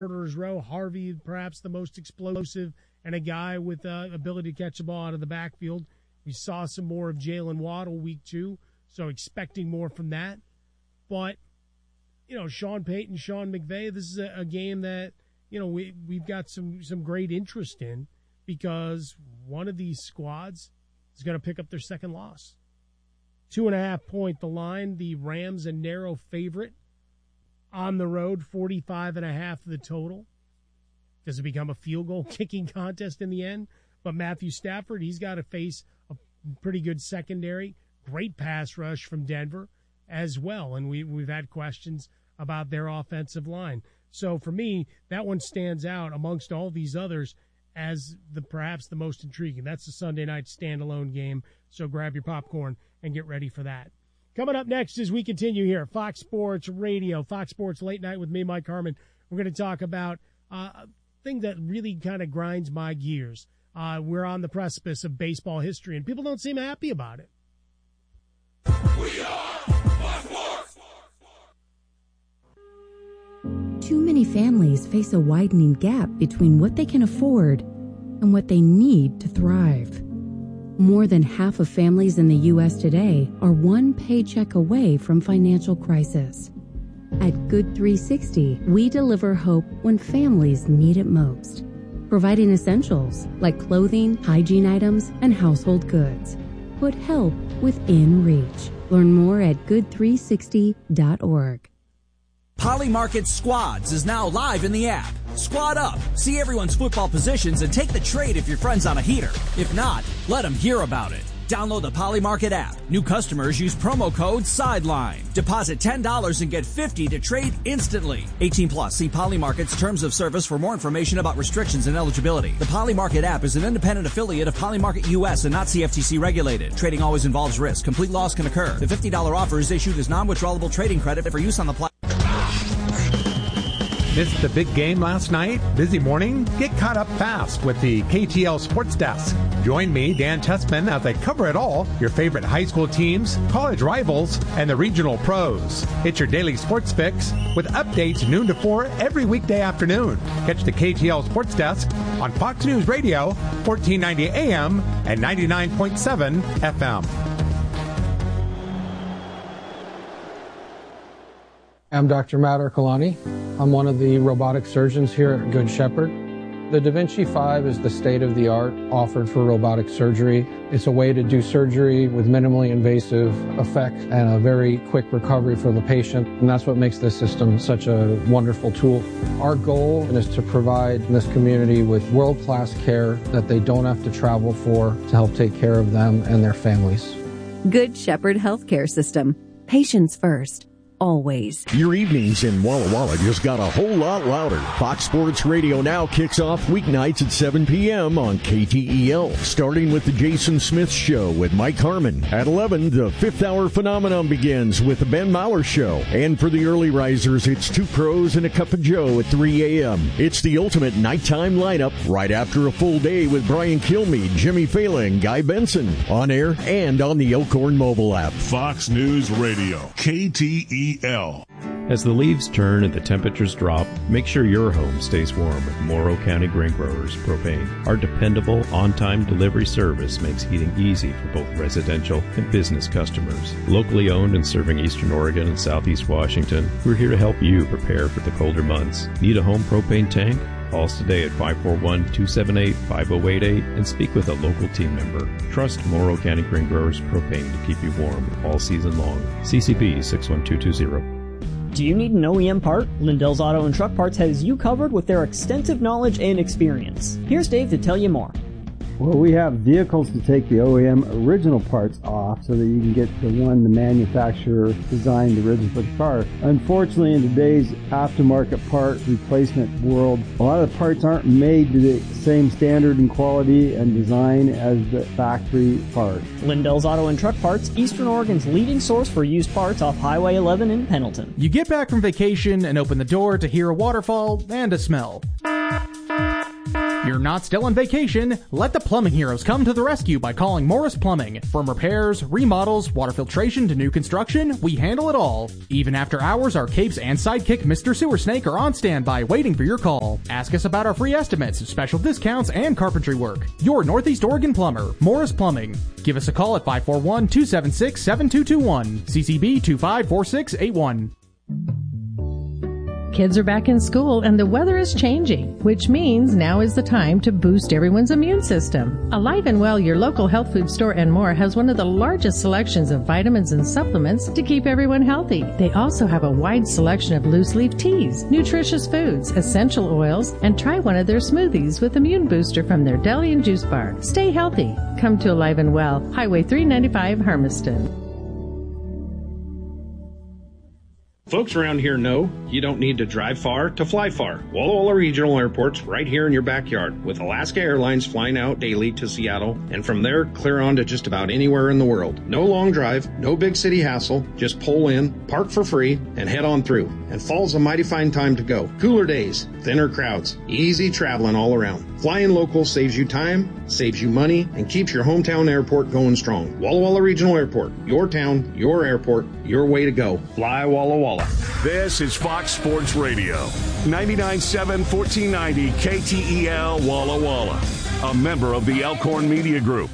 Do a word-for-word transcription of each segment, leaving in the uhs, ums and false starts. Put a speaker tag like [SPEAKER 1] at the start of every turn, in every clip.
[SPEAKER 1] Murderers Row. Harvey, perhaps the most explosive, and a guy with uh, ability to catch the ball out of the backfield. We saw some more of Jalen Waddle week two, so expecting more from that. But, you know, Sean Payton, Sean McVay, this is a, a game that, you know, we, we've got some, some great interest in because one of these squads is going to pick up their second loss. Two and a half point the line. The Rams a narrow favorite on the road, forty-five and a half the total. Does it become a field goal kicking contest in the end? But Matthew Stafford, he's got to face a pretty good secondary. Great pass rush from Denver as well. And we, we've had questions about their offensive line. So for me, that one stands out amongst all these others as the perhaps the most intriguing. That's the Sunday night standalone game. So grab your popcorn and get ready for that. Coming up next as we continue here, Fox Sports Radio, Fox Sports Late Night with me, Mike Harmon. We're going to talk about uh, a thing that really kind of grinds my gears. Uh, we're on the precipice of baseball history, and people don't seem happy about it.
[SPEAKER 2] We are Fox Sports.
[SPEAKER 3] Too many families face a widening gap between what they can afford and what they need to thrive. More than half of families in the U S today are one paycheck away from financial crisis. At Good three sixty, we deliver hope when families need it most, providing essentials like clothing, hygiene items, and household goods. Put help within reach. Learn more at good three sixty dot org.
[SPEAKER 4] Polymarket Squads is now live in the app. Squad up, see everyone's football positions, and take the trade if your friend's on a heater. If not, let them hear about it. Download the Polymarket app. New customers use promo code SIDELINE. Deposit ten dollars and get fifty dollars to trade instantly. eighteen plus. See Polymarket's terms of service for more information about restrictions and eligibility. The Polymarket app is an independent affiliate of Polymarket U S and not C F T C regulated. Trading always involves risk. Complete loss can occur. The fifty dollars offer is issued as non-withdrawable trading credit for use on the platform.
[SPEAKER 5] Missed the big game last night? Busy morning? Get caught up fast with the K T L Sports Desk. Join me, Dan Tessman, as I cover it all, your favorite high school teams, college rivals, and the regional pros. It's your daily sports fix with updates noon to four every weekday afternoon. Catch the K T L Sports Desk on Fox News Radio, fourteen ninety A M and ninety-nine point seven F M.
[SPEAKER 6] I'm Doctor Matt Ercolani. I'm one of the robotic surgeons here at Good Shepherd. The Da Vinci five is the state-of-the-art offered for robotic surgery. It's a way to do surgery with minimally invasive effect and a very quick recovery for the patient, and that's what makes this system such a wonderful tool. Our goal is to provide this community with world-class care that they don't have to travel for to help take care of them and their families.
[SPEAKER 7] Good Shepherd Healthcare System. Patients first. Always.
[SPEAKER 8] Your evenings in Walla Walla just got a whole lot louder. Fox Sports Radio now kicks off weeknights at seven p.m. on K T E L, starting with the Jason Smith Show with Mike Harmon. At eleven, the Fifth Hour Phenomenon begins with the Ben Maller Show. And for the early risers, it's Two Pros and a Cup of Joe at three a.m. It's the ultimate nighttime lineup right after a full day with Brian Kilmeade, Jimmy Fallon, Guy Benson, on air and on the Elkhorn mobile app.
[SPEAKER 2] Fox News Radio, K T E L.
[SPEAKER 9] As the leaves turn and the temperatures drop, make sure your home stays warm with Morrow County Grain Growers Propane. Our dependable, on-time delivery service makes heating easy for both residential and business customers. Locally owned and serving Eastern Oregon and Southeast Washington, we're here to help you prepare for the colder months. Need a home propane tank? Call us today at five four one, two seven eight, five zero eight eight and speak with a local team member. Trust Morrow County Grain Growers Propane to keep you warm all season long. C C B six one two two zero.
[SPEAKER 10] Do you need an O E M part? Lindell's Auto and Truck Parts has you covered with their extensive knowledge and experience. Here's Dave to tell you more.
[SPEAKER 11] Well, we have vehicles to take the O E M original parts off so that you can get the one the manufacturer designed originally for the car. Unfortunately, in today's aftermarket part replacement world, a lot of the parts aren't made to the same standard and quality and design as the factory part.
[SPEAKER 10] Lindell's Auto and Truck Parts, Eastern Oregon's leading source for used parts off Highway eleven in Pendleton.
[SPEAKER 12] You get back from vacation and open the door to hear a waterfall and a smell. You're not still on vacation. Let the plumbing heroes come to the rescue by calling Morris Plumbing. From repairs, remodels, water filtration to new construction, we handle it all. Even after hours, our capes and sidekick Mister Sewer Snake are on standby waiting for your call. Ask us about our free estimates, special discounts, and carpentry work. Your Northeast Oregon plumber, Morris Plumbing. Give us a call at five four one, two seven six, seven two two one, C C B two five four six eight one.
[SPEAKER 13] Kids are back in school and the weather is changing, which means now is the time to boost everyone's immune system. Alive and Well, your local health food store and more, has one of the largest selections of vitamins and supplements to keep everyone healthy. They also have a wide selection of loose leaf teas, nutritious foods, essential oils, and try one of their smoothies with Immune Booster from their deli and juice bar. Stay healthy. Come to Alive and Well, Highway three ninety-five, Hermiston.
[SPEAKER 14] Folks around here know you don't need to drive far to fly far. Walla Walla Regional Airport's right here in your backyard, with Alaska Airlines flying out daily to Seattle, and from there clear on to just about anywhere in the world. No long drive, no big city hassle, just pull in, park for free, and head on through. And fall's a mighty fine time to go. Cooler days, thinner crowds, easy traveling all around. Flying local saves you time, saves you money, and keeps your hometown airport going strong. Walla Walla Regional Airport, your town, your airport, your way to go. Fly Walla Walla.
[SPEAKER 2] This is Fox Sports Radio, ninety-nine point seven, fourteen ninety K T E L Walla Walla, a member of the Elkhorn Media Group.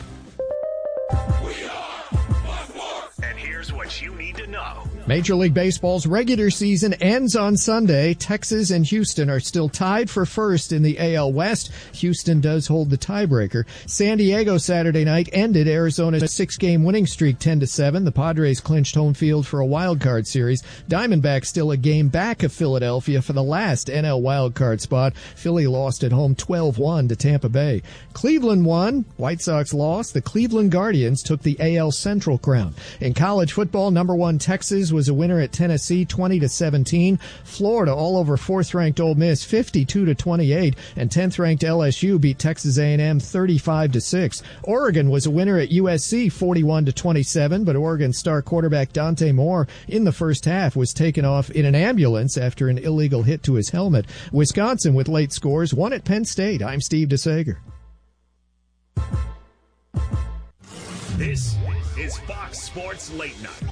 [SPEAKER 15] And here's what you need to know.
[SPEAKER 16] Major League Baseball's regular season ends on Sunday. Texas and Houston are still tied for first in the A L West. Houston does hold the tiebreaker. San Diego Saturday night ended Arizona's six-game winning streak ten to seven. The Padres clinched home field for a wild card series. Diamondbacks still a game back of Philadelphia for the last N L wild card spot. Philly lost at home twelve one to Tampa Bay. Cleveland won. White Sox lost. The Cleveland Guardians took the A L Central crown. In college football, number one Texas was a winner at Tennessee twenty to seventeen. Florida all over fourth-ranked Ole Miss fifty-two to twenty-eight, and tenth-ranked L S U beat Texas A and M thirty-five to six. Oregon was a winner at U S C forty-one to twenty-seven, but Oregon star quarterback Dante Moore in the first half was taken off in an ambulance after an illegal hit to his helmet. Wisconsin with late scores won at Penn State. I'm Steve DeSager.
[SPEAKER 15] This is Fox Sports Late Night.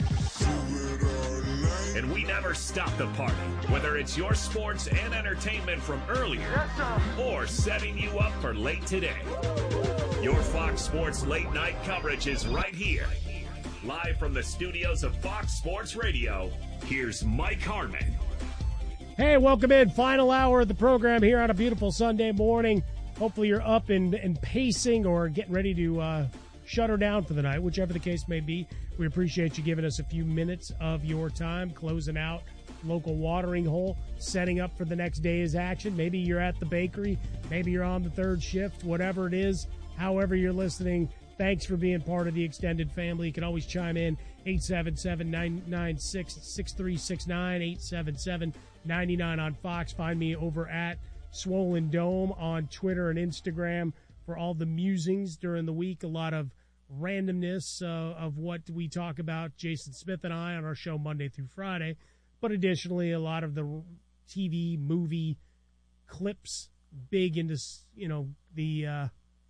[SPEAKER 15] And we never stop the party, whether it's your sports and entertainment from earlier or setting you up for late today. Your Fox Sports Late Night coverage is right here. Live from the studios of Fox Sports Radio, here's Mike Harmon.
[SPEAKER 1] Hey, welcome in. Final hour of the program here on a beautiful Sunday morning. Hopefully you're up and, and pacing or getting ready to uh, shut her down for the night, whichever the case may be. We appreciate you giving us a few minutes of your time, closing out local watering hole, setting up for the next day's action. Maybe you're at the bakery. Maybe you're on the third shift, whatever it is, however you're listening. Thanks for being part of the extended family. You can always chime in, eight seven seven, nine nine six, six three six nine, eight seven seven, nine nine on Fox. Find me over at Swollen Dome on Twitter and Instagram for all the musings during the week. A lot of randomness uh, of what we talk about, Jason Smith and I, on our show Monday through Friday, but additionally a lot of the T V movie clips, big into, you know, the uh,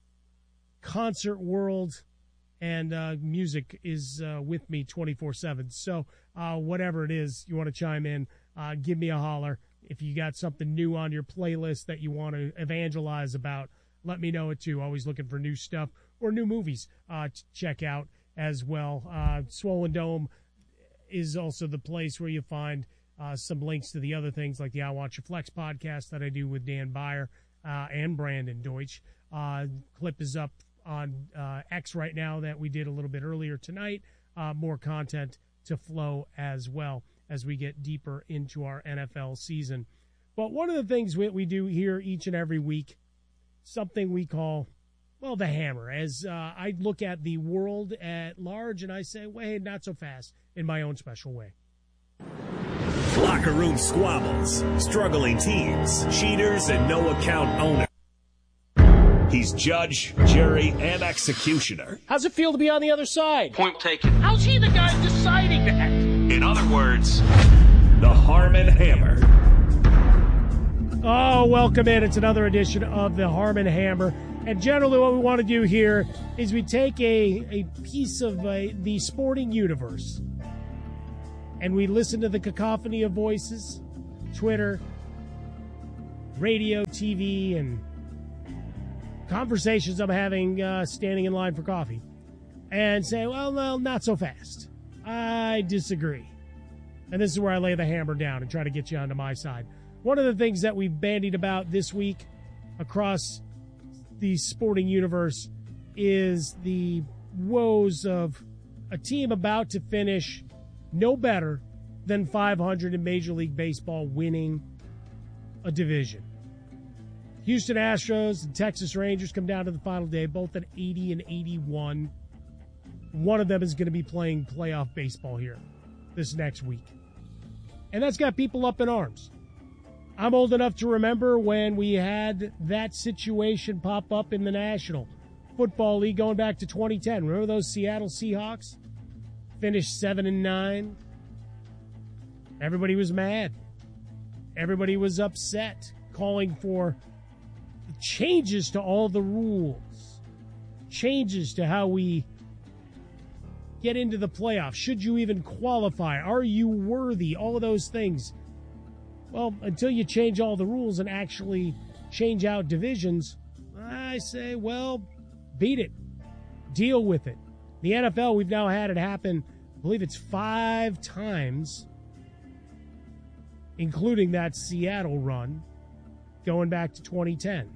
[SPEAKER 1] concert world, and uh, music is uh, with me twenty-four seven. So uh, whatever it is you want to chime in, uh, give me a holler. If you got something new on your playlist that you want to evangelize about, let me know it too. Always looking for new stuff or new movies uh, to check out as well. Uh, Swollen Dome is also the place where you find uh, some links to the other things like the I Want You Flex podcast that I do with Dan Beyer uh, and Brandon Deutsch. Uh, clip is up on uh, X right now that we did a little bit earlier tonight. Uh, more content to flow as well as we get deeper into our N F L season. But one of the things we, we do here each and every week, something we call, well, the hammer, as uh, I look at the world at large and I say, wait, not so fast, in my own special way.
[SPEAKER 15] Locker room squabbles, struggling teams, cheaters, and no-account owners. He's judge, jury, and executioner.
[SPEAKER 1] How's it feel to be on the other side?
[SPEAKER 15] Point taken.
[SPEAKER 1] How's he the guy deciding that?
[SPEAKER 15] In other words, the Harmon Hammer.
[SPEAKER 1] Oh, welcome in. It's another edition of the Harmon Hammer. And generally what we want to do here is we take a, a piece of uh, the sporting universe and we listen to the cacophony of voices, Twitter, radio, T V, and conversations I'm having uh, standing in line for coffee, and say, well, well, not so fast. I disagree. And this is where I lay the hammer down and try to get you onto my side. One of the things that we've bandied about this week across the sporting universe is the woes of a team about to finish no better than five hundred in Major League Baseball, winning a division. Houston Astros and Texas Rangers come down to the final day, both at eighty and eighty-one. One of them is going to be playing playoff baseball here this next week. And that's got people up in arms. I'm old enough to remember when we had that situation pop up in the National Football League going back to twenty ten. Remember those Seattle Seahawks? Finished seven and nine. Everybody was mad. Everybody was upset, calling for changes to all the rules, changes to how we get into the playoffs. Should you even qualify? Are you worthy? All of those things. Well, until you change all the rules and actually change out divisions, I say, well, beat it. Deal with it. The N F L, we've now had it happen, I believe it's five times, including that Seattle run going back to twenty ten.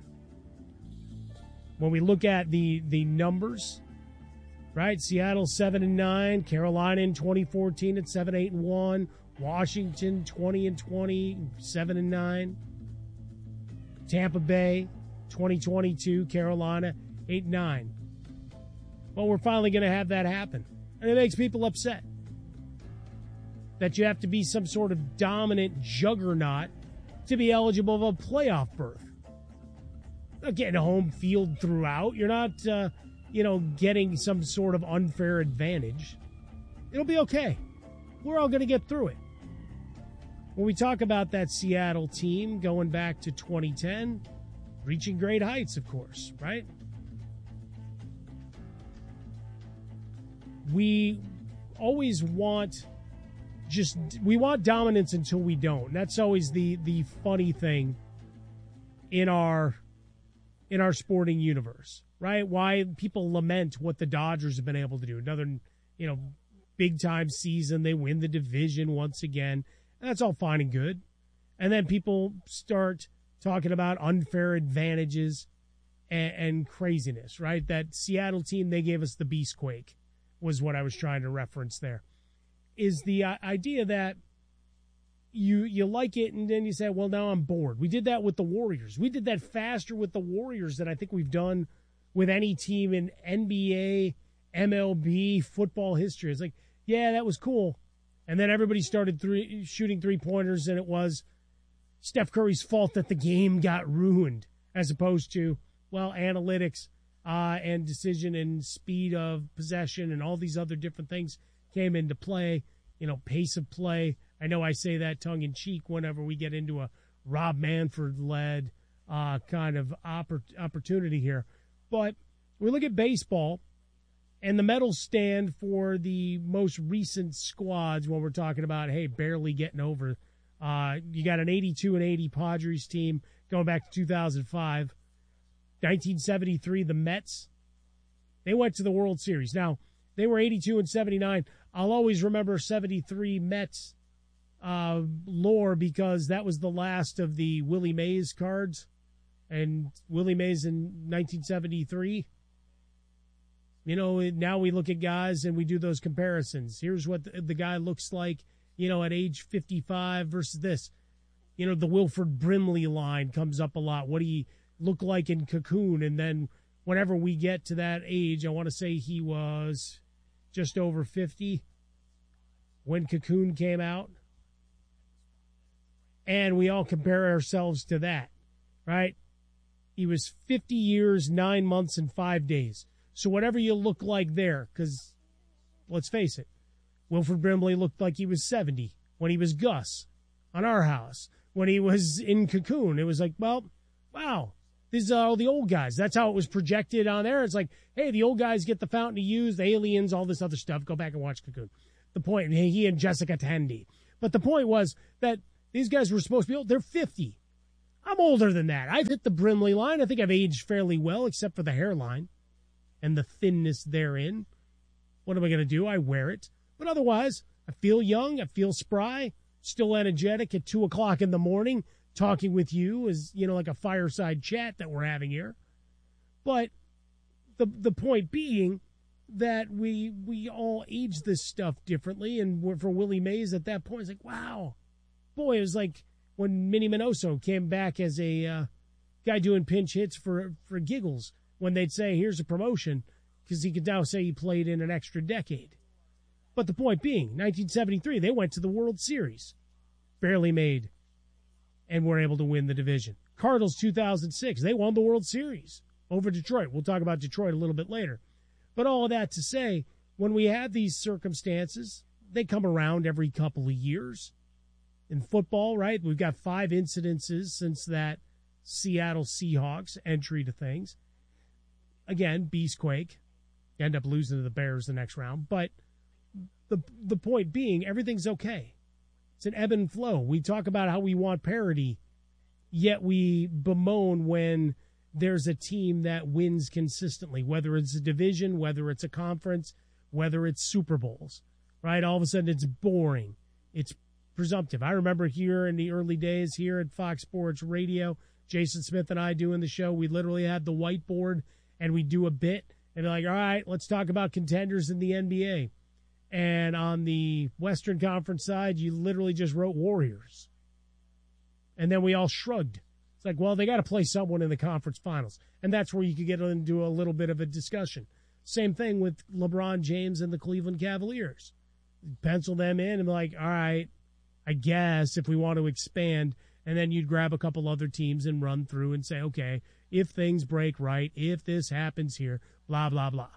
[SPEAKER 1] When we look at the, the numbers, right? Seattle seven and nine, Carolina in twenty fourteen at seven eight and one, Washington twenty and twenty, seven and nine. Tampa Bay twenty twenty-two, Carolina eight and nine. Well, we're finally going to have that happen. And it makes people upset that you have to be some sort of dominant juggernaut to be eligible of a playoff berth. You're not getting a home field throughout. You're not, uh, you know, getting some sort of unfair advantage. It'll be okay. We're all going to get through it. When we talk about that Seattle team going back to twenty ten, reaching great heights, of course, right? We always want just, we want dominance until we don't. That's always the the funny thing in our in our sporting universe, right? Why people lament what the Dodgers have been able to do. Another, you know, big time season. They win the division once again. That's all fine and good. And then people start talking about unfair advantages and, and craziness, right? That Seattle team, they gave us the Beastquake, was what I was trying to reference there. Is the uh, idea that you you like it and then you say, well, now I'm bored. We did that with the Warriors. We did that faster with the Warriors than I think we've done with any team in N B A, M L B, football history. It's like, yeah, that was cool. And then everybody started three, shooting three-pointers, and it was Steph Curry's fault that the game got ruined, as opposed to, well, analytics uh, and decision and speed of possession and all these other different things came into play, you know, pace of play. I know I say that tongue-in-cheek whenever we get into a Rob Manfred-led uh, kind of oppor- opportunity here. But we look at baseball, and the medals stand for the most recent squads when we're talking about, hey, barely getting over. Uh, you got an eighty-two and eighty Padres team going back to two thousand five. nineteen seventy-three, the Mets, they went to the World Series. Now, they were eighty-two and seventy-nine. I'll always remember seventy-three Mets uh, lore because that was the last of the Willie Mays cards. And Willie Mays in nineteen seventy-three. You know, now we look at guys and we do those comparisons. Here's what the, the guy looks like, you know, at age fifty-five versus this. You know, the Wilford Brimley line comes up a lot. What do he look like in Cocoon? And then whenever we get to that age, I want to say he was just over fifty when Cocoon came out. And we all compare ourselves to that, right? He was fifty years, nine months, and five days. So whatever you look like there, because let's face it, Wilford Brimley looked like he was seventy when he was Gus on Our House. when he was in Cocoon. It was like, well, wow, these are all the old guys. That's how it was projected on there. It's like, hey, the old guys get the fountain to use, the aliens, all this other stuff. Go back and watch Cocoon. The point, he and Jessica Tandy. But the point was that these guys were supposed to be old. They're fifty. I'm older than that. I've hit the Brimley line. I think I've aged fairly well, except for the hairline and the thinness therein. What am I going to do? I wear it. But otherwise, I feel young. I feel spry. Still energetic at two o'clock in the morning, talking with you as, you know, like a fireside chat that we're having here. But the the point being that we we all age this stuff differently. And for Willie Mays at that point, it's like, wow. Boy, it was like when Minnie Minoso came back as a uh, guy doing pinch hits for, for giggles when they'd say, here's a promotion, because he could now say he played in an extra decade. But the point being, nineteen seventy-three, they went to the World Series, barely made, and were able to win the division. Cardinals two thousand six, they won the World Series over Detroit. We'll talk about Detroit a little bit later. But all of that to say, when we have these circumstances, they come around every couple of years. In football, right, we've got five incidences since that Seattle Seahawks entry to things. Again, Beastquake, end up losing to the Bears the next round. But the the point being, everything's okay. It's an ebb and flow. We talk about how we want parity, yet we bemoan when there's a team that wins consistently, whether it's a division, whether it's a conference, whether it's Super Bowls, right? All of a sudden it's boring. It's presumptive. I remember here in the early days here at Fox Sports Radio, Jason Smith and I doing the show, we literally had the whiteboard and we do a bit and be like, all right, let's talk about contenders in the N B A. And on the Western Conference side, you literally just wrote Warriors. And then we all shrugged. It's like, well, they got to play someone in the conference finals. And that's where you could get into a little bit of a discussion. Same thing with LeBron James and the Cleveland Cavaliers. Pencil them in and be like, all right, I guess if we want to expand, and then you'd grab a couple other teams and run through and say, okay, if things break right, if this happens here, blah, blah, blah.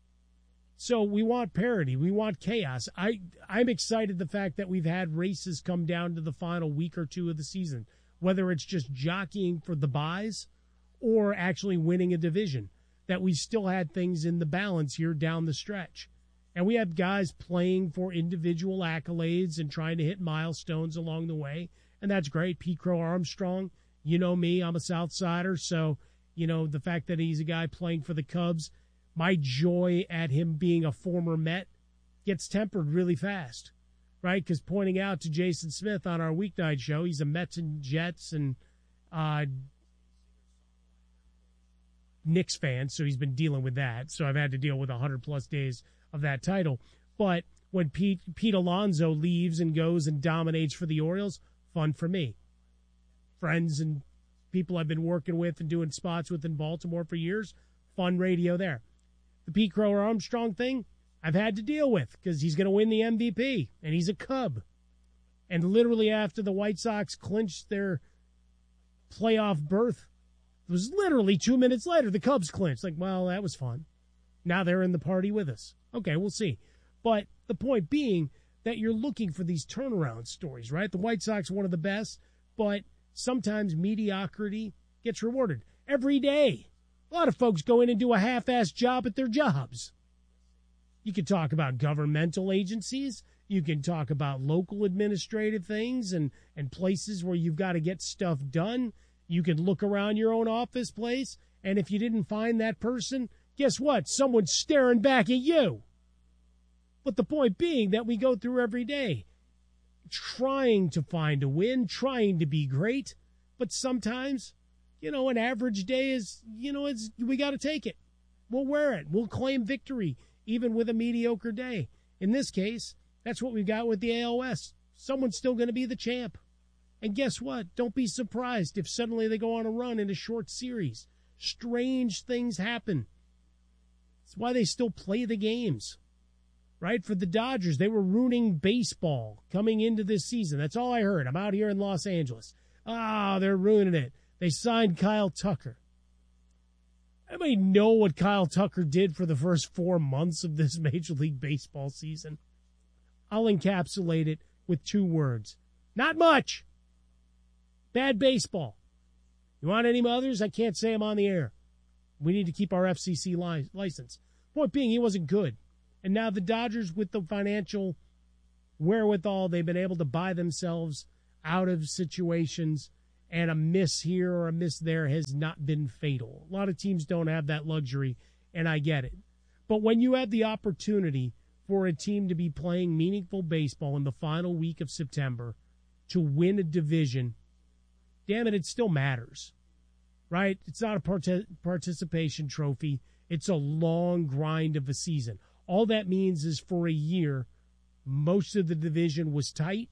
[SPEAKER 1] So we want parity. We want chaos. I, I'm excited the fact that we've had races come down to the final week or two of the season, whether it's just jockeying for the buys or actually winning a division, that we still had things in the balance here down the stretch. And we have guys playing for individual accolades and trying to hit milestones along the way. And that's great. Pete Crow Armstrong, you know me, I'm a South Sider. So, you know, the fact that he's a guy playing for the Cubs, my joy at him being a former Met gets tempered really fast, right? Because pointing out to Jason Smith on our weeknight show, he's a Mets and Jets and uh, Knicks fan, so he's been dealing with that. So I've had to deal with one hundred plus days of that title. But when Pete, Pete Alonso leaves and goes and dominates for the Orioles, fun for me. Friends and people I've been working with and doing spots with in Baltimore for years, fun radio there. The Pete Crow Armstrong thing, I've had to deal with because he's going to win the M V P, and he's a Cub. And literally after the White Sox clinched their playoff berth, it was literally two minutes later, the Cubs clinched. Like, well, that was fun. Now they're in the party with us. Okay, we'll see. But the point being that you're looking for these turnaround stories, right? The White Sox are one of the best, but sometimes mediocrity gets rewarded. Every day, a lot of folks go in and do a half-assed job at their jobs. You can talk about governmental agencies. You can talk about local administrative things and, and places where you've got to get stuff done. You can look around your own office place, and if you didn't find that person, guess what? Someone's staring back at you. But the point being that we go through every day trying to find a win, trying to be great, but sometimes, you know, an average day is, you know, it's we got to take it. We'll wear it. We'll claim victory even with a mediocre day. In this case, that's what we've got with the A L West. Someone's still going to be the champ. And guess what? Don't be surprised if suddenly they go on a run in a short series. Strange things happen. That's why they still play the games, right? For the Dodgers, they were ruining baseball coming into this season. That's all I heard. I'm out here in Los Angeles. Ah, oh, they're ruining it. They signed Kyle Tucker. Anybody know what Kyle Tucker did for the first four months of this Major League Baseball season? I'll encapsulate it with two words. Not much. Bad baseball. You want any others? I can't say them on the air. We need to keep our F C C li- license. Point being, he wasn't good. And now the Dodgers, with the financial wherewithal, they've been able to buy themselves out of situations, and a miss here or a miss there has not been fatal. A lot of teams don't have that luxury, and I get it. But when you have the opportunity for a team to be playing meaningful baseball in the final week of September to win a division, damn it, it still matters, right? It's not a part- participation trophy. It's a long grind of a season. All that means is for a year, most of the division was tight.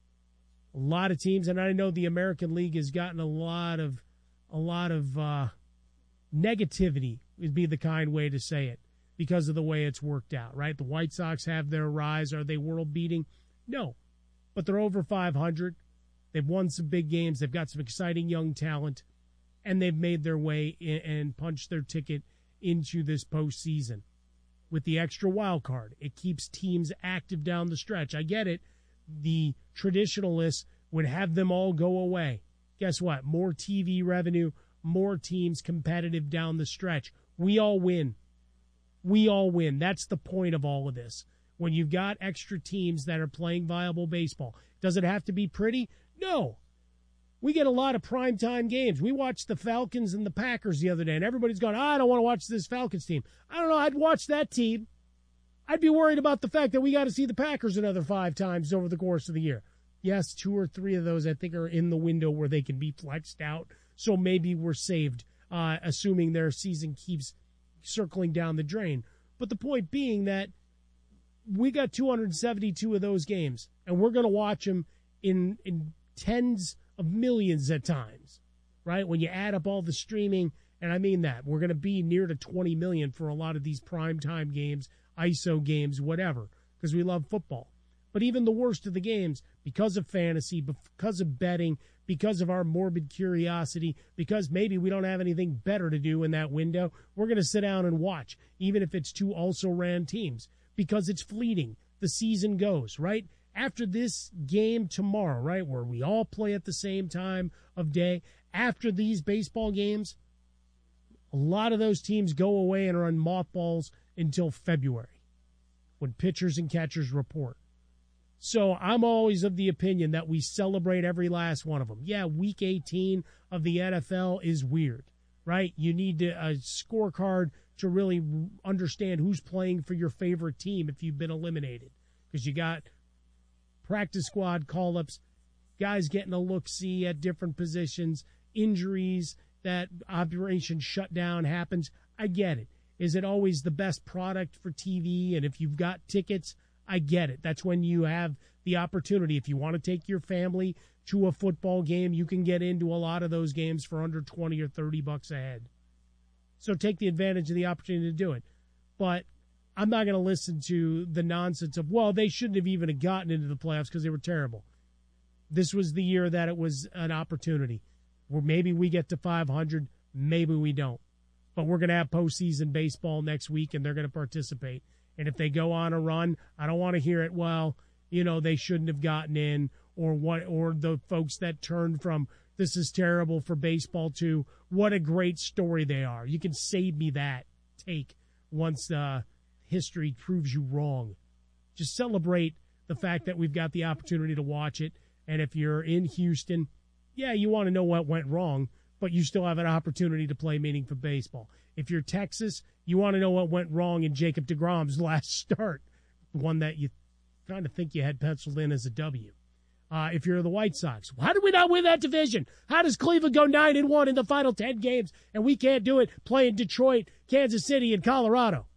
[SPEAKER 1] A lot of teams, and I know the American League has gotten a lot of, a lot of uh, negativity would be the kind way to say it, because of the way it's worked out, right? The White Sox have their rise. Are they world-beating? No. But they're over five hundred. They've won some big games. They've got some exciting young talent, and they've made their way in and punched their ticket into this postseason. With the extra wild card, it keeps teams active down the stretch. I get it. The traditionalists would have them all go away. Guess what? More T V revenue, more teams competitive down the stretch. We all win. We all win. That's the point of all of this. When you've got extra teams that are playing viable baseball, does it have to be pretty? No. We get a lot of primetime games. We watched the Falcons and the Packers the other day, and everybody's going, oh, I don't want to watch this Falcons team. I don't know. I'd watch that team. I'd be worried about the fact that we got to see the Packers another five times over the course of the year. Yes, two or three of those, I think, are in the window where they can be flexed out, so maybe we're saved, uh, assuming their season keeps circling down the drain. But the point being that we got two hundred seventy-two of those games, and we're going to watch them in in tens of millions at times, right? When you add up all the streaming, and I mean that, we're going to be near to twenty million for a lot of these primetime games, I S O games, whatever, because we love football. But even the worst of the games, because of fantasy, because of betting, because of our morbid curiosity, because maybe we don't have anything better to do in that window, we're going to sit down and watch, even if it's two also-ran teams, because it's fleeting. The season goes, right? After this game tomorrow, right, where we all play at the same time of day, after these baseball games, a lot of those teams go away and are on mothballs until February, when pitchers and catchers report. So I'm always of the opinion that we celebrate every last one of them. Yeah, week eighteen of the N F L is weird, right? You need to, a scorecard to really understand who's playing for your favorite team if you've been eliminated. Because you got practice squad call-ups, guys getting a look-see at different positions, injuries, that operation shutdown happens. I get it. Is it always the best product for T V? And if you've got tickets, I get it. That's when you have the opportunity. If you want to take your family to a football game, you can get into a lot of those games for under twenty or thirty bucks a head. So take the advantage of the opportunity to do it. But I'm not going to listen to the nonsense of, well, they shouldn't have even gotten into the playoffs because they were terrible. This was the year that it was an opportunity where maybe we get to five hundred, maybe we don't. But we're going to have postseason baseball next week, and they're going to participate. And if they go on a run, I don't want to hear it, well, you know, they shouldn't have gotten in, or what, or the folks that turned from this is terrible for baseball to what a great story they are. You can save me that take once uh, history proves you wrong. Just celebrate the fact that we've got the opportunity to watch it. And if you're in Houston, yeah, you want to know what went wrong, but you still have an opportunity to play meaningful baseball. If you're Texas, you want to know what went wrong in Jacob deGrom's last start, the one that you kind of think you had penciled in as a W. Uh, if you're the White Sox, how did we not win that division? How does Cleveland go nine and one in the final ten games, and we can't do it playing Detroit, Kansas City, and Colorado?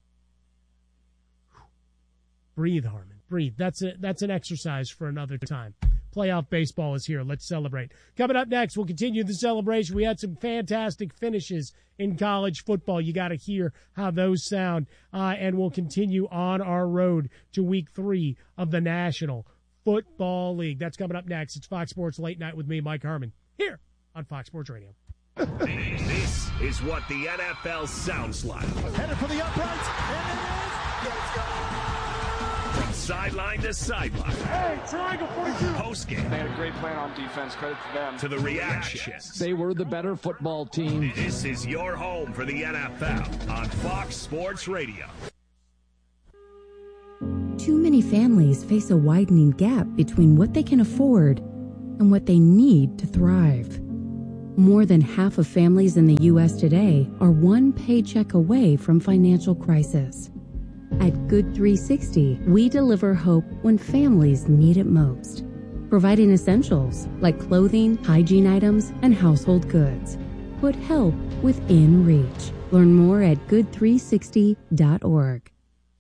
[SPEAKER 1] Breathe, Harmon, breathe. That's a, that's an exercise for another time. Playoff baseball is here. Let's celebrate. Coming up next, we'll continue the celebration. We had some fantastic finishes in college football. You got to hear how those sound. Uh, and we'll continue on our road to week three of the National Football League. That's coming up next. It's Fox Sports Late Night with me, Mike Harmon, here on Fox Sports Radio.
[SPEAKER 15] This is what the N F L sounds like.
[SPEAKER 17] Headed for the uprights, and it is. Let's go.
[SPEAKER 15] From sideline to sideline.
[SPEAKER 17] Hey, triangle forty-two.
[SPEAKER 15] Post-game.
[SPEAKER 17] They had a great plan on defense. Credit to them.
[SPEAKER 15] To the reactions.
[SPEAKER 18] They were the better football team.
[SPEAKER 15] This is your home for the N F L on Fox Sports Radio.
[SPEAKER 3] Too many families face a widening gap between what they can afford and what they need to thrive. More than half of families in the U S today are one paycheck away from financial crisis. At Good three sixty, we deliver hope when families need it most, providing essentials like clothing, hygiene items, and household goods. Put help within reach. Learn more at good three sixty dot org.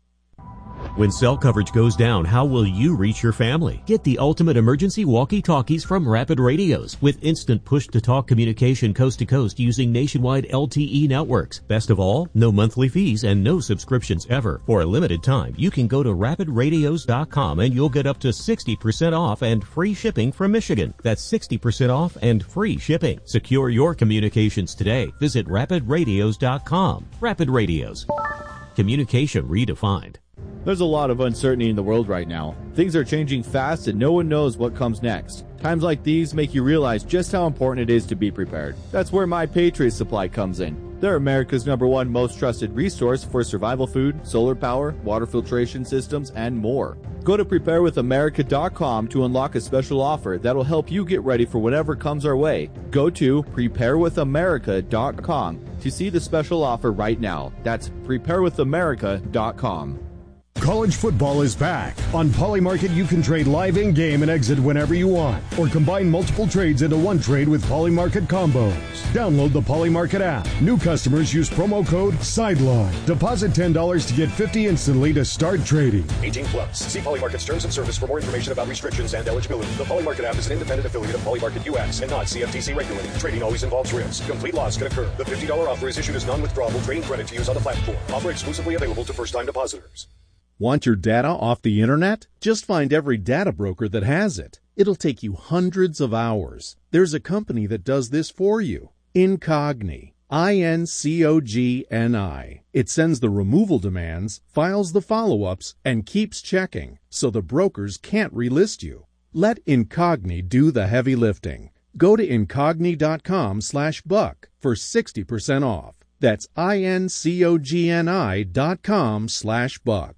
[SPEAKER 19] When cell coverage goes down, how will you reach your family? Get the ultimate emergency walkie-talkies from Rapid Radios with instant push-to-talk communication coast to coast using nationwide L T E networks. Best of all, no monthly fees and no subscriptions ever. For a limited time, you can go to rapid radios dot com and you'll get up to sixty percent off and free shipping from Michigan. That's sixty percent off and free shipping. Secure your communications today. Visit rapid radios dot com. Rapid Radios. Communication redefined.
[SPEAKER 20] There's a lot of uncertainty in the world right now. Things are changing fast and no one knows what comes next. Times like these make you realize just how important it is to be prepared. That's where My Patriot Supply comes in. They're America's number one most trusted resource for survival food, solar power, water filtration systems, and more. Go to prepare with america dot com to unlock a special offer that'll help you get ready for whatever comes our way. Go to prepare with america dot com to see the special offer right now. That's prepare with america dot com.
[SPEAKER 2] College football is back. On Polymarket, you can trade live in-game and exit whenever you want, or combine multiple trades into one trade with Polymarket combos. Download the Polymarket app. New customers use promo code SIDELINE. Deposit ten dollars to get fifty dollars instantly to start trading.
[SPEAKER 21] eighteen plus. See Polymarket's terms of service for more information about restrictions and eligibility. The Polymarket app is an independent affiliate of Polymarket U S and not C F T C regulated. Trading always involves risk. Complete loss can occur. The fifty dollars offer is issued as non-withdrawable trading credit to use on the platform. Offer exclusively available to first-time depositors.
[SPEAKER 22] Want your data off the internet? Just find every data broker that has it. It'll take you hundreds of hours. There's a company that does this for you. Incogni. I N C O G N I. It sends the removal demands, files the follow-ups, and keeps checking, so the brokers can't relist you. Let Incogni do the heavy lifting. Go to incogni dot com slash buck for sixty percent off. That's I N C O G N I dot com slash buck.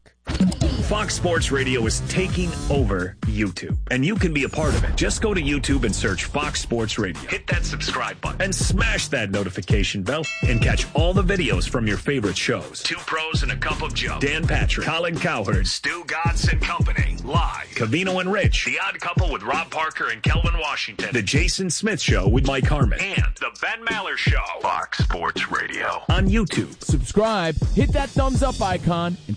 [SPEAKER 15] Fox Sports Radio is taking over YouTube, and you can be a part of it. Just go to YouTube and search Fox Sports Radio. Hit that subscribe button and smash that notification bell and catch all the videos from your favorite shows. Two Pros and a Cup of Joe. Dan Patrick, Colin Cowherd, Stu Godson Company, live. Cavino and Rich, The Odd Couple with Rob Parker and Kelvin Washington. The Jason Smith Show with Mike Harmon. And The Ben Maller Show. Fox Sports Radio on YouTube.
[SPEAKER 18] Subscribe, hit that thumbs up icon, and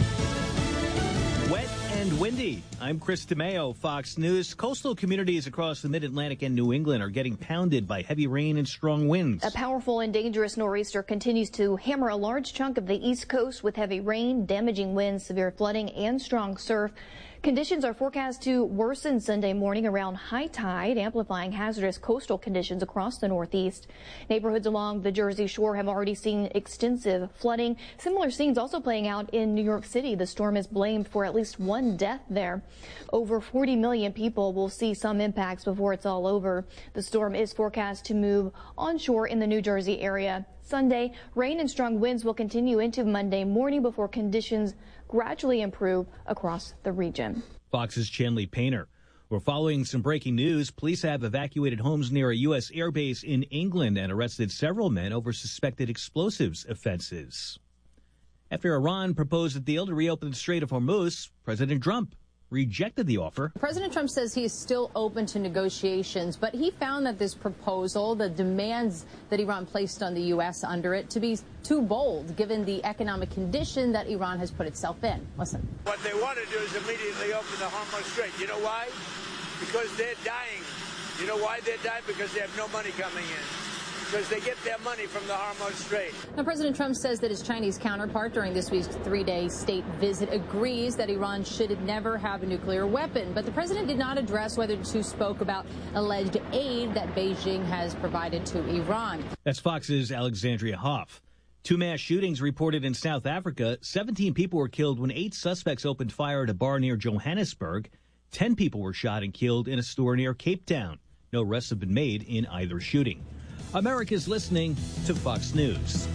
[SPEAKER 23] Wet and windy. I'm Chris DeMeo, Fox News. Coastal communities across the Mid-Atlantic and New England are getting pounded by heavy rain and strong winds.
[SPEAKER 24] A powerful and dangerous nor'easter continues to hammer a large chunk of the East Coast with heavy rain, damaging winds, severe flooding, and strong surf. Conditions are forecast to worsen Sunday morning around high tide, amplifying hazardous coastal conditions across the Northeast. Neighborhoods along the Jersey Shore have already seen extensive flooding. Similar scenes also playing out in New York City. The storm is blamed for at least one death there. Over forty million people will see some impacts before it's all over. The storm is forecast to move onshore in the New Jersey area. Sunday, rain and strong winds will continue into Monday morning before conditions gradually improve across the region.
[SPEAKER 23] Fox's Chanley Painter. We're following some breaking news. Police have evacuated homes near a U S airbase in England and arrested several men over suspected explosives offenses. After Iran proposed a deal to reopen the Strait of Hormuz, President Trump rejected the offer.
[SPEAKER 25] President Trump says he is still open to negotiations, but he found that this proposal, the demands that Iran placed on the U S under it, to be too bold, given the economic condition that Iran has put itself in. Listen.
[SPEAKER 26] What they want to do is immediately open the Hormuz Strait. You know why? Because they're dying. You know why they're dying? Because they have no money coming in. Because they get their money from the Hormuz Strait.
[SPEAKER 25] Now, President Trump says that his Chinese counterpart during this week's three-day state visit agrees that Iran should never have a nuclear weapon. But the president did not address whether the two spoke about alleged aid that Beijing has provided to Iran.
[SPEAKER 23] That's Fox's Alexandria Hoff. Two mass shootings reported in South Africa. seventeen people were killed when eight suspects opened fire at a bar near Johannesburg. Ten people were shot and killed in a store near Cape Town. No arrests have been made in either shooting. America's listening to Fox News.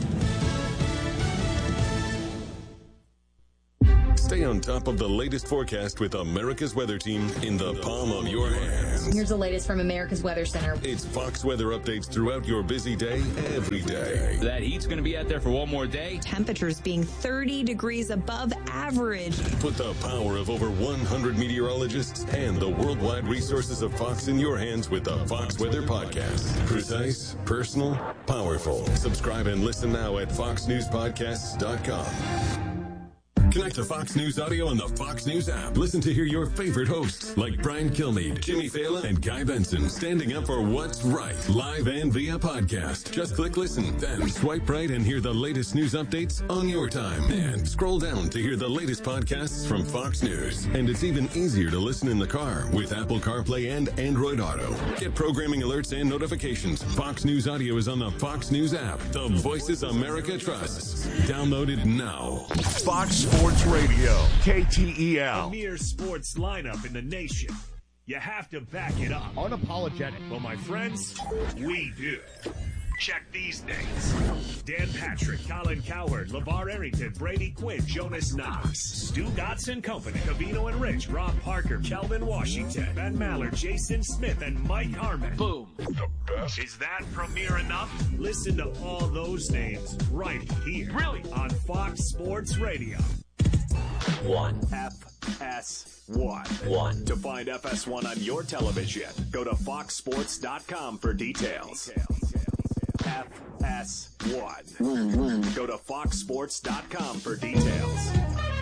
[SPEAKER 4] Stay on top of the latest forecast with America's Weather Team in the palm of your hands.
[SPEAKER 5] Here's the latest from America's Weather Center.
[SPEAKER 4] It's Fox weather updates throughout your busy day, every day.
[SPEAKER 6] That heat's going to be out there for one more day.
[SPEAKER 5] Temperatures being thirty degrees above average.
[SPEAKER 4] Put the power of over one hundred meteorologists and the worldwide resources of Fox in your hands with the Fox Weather Podcast. Precise, personal, powerful. Subscribe and listen now at fox news podcasts dot com. Connect to Fox News Audio on the Fox News app. Listen to hear your favorite hosts like Brian Kilmeade, Jimmy Fallon, and Guy Benson standing up for what's right, live and via podcast. Just click listen, then swipe right and hear the latest news updates on your time. And scroll down to hear the latest podcasts from Fox News. And it's even easier to listen in the car with Apple CarPlay and Android Auto. Get programming alerts and notifications. Fox News Audio is on the Fox News app. The voices America trusts. Download it now.
[SPEAKER 15] Fox Sports Radio, K T E L. Premier sports lineup in the nation. You have to back it up. Unapologetic. Well, my friends, we do. Check these names. Dan Patrick, Colin Cowherd, LeVar Arrington, Brady Quinn, Jonas Knox, Stu Gotts and Company, Cavino and Rich, Rob Parker, Kelvin Washington, Ben Maller, Jason Smith, and Mike Harmon. Boom. The best. Is that premier enough? Listen to all those names right here. Really? On Fox Sports Radio. One. F S one. One. To find F S one on your television, go to fox sports dot com for details. F S one. One, one. Go to fox sports dot com for details.